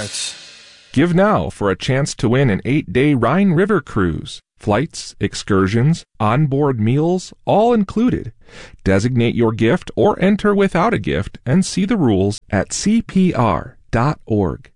tickets. Give now for a chance to win an 8-day Rhine River cruise. Flights, excursions, onboard meals, all included. Designate your gift or enter without a gift and see the rules at cpr.org.